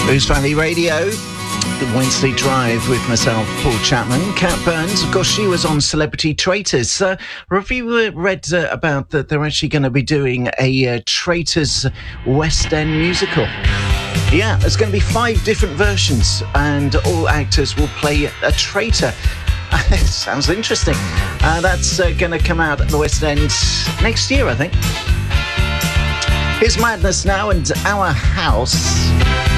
Boost Valley Radio, the Wednesday Drive with myself, Paul Chapman. Kat Burns, of course, she was on Celebrity Traitors. Have you read about that they're actually going to be doing a Traitors West End musical? Yeah, there's going to be 5 different versions and all actors will play a traitor. Sounds interesting. That's going to come out at the West End next year, I think. Here's Madness now and Our House.